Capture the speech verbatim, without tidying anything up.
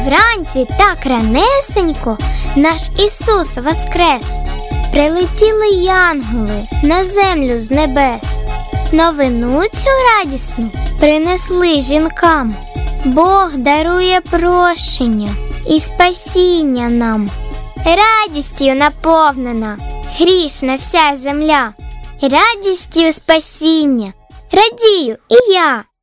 вранці так ранесенько наш Ісус воскрес. Прилетіли янголи на землю з небес. Новину цю радісну принесли жінкам. Бог дарує прощення і спасіння нам. Радістю наповнена грішна вся земля. Радістю спасіння радію і я.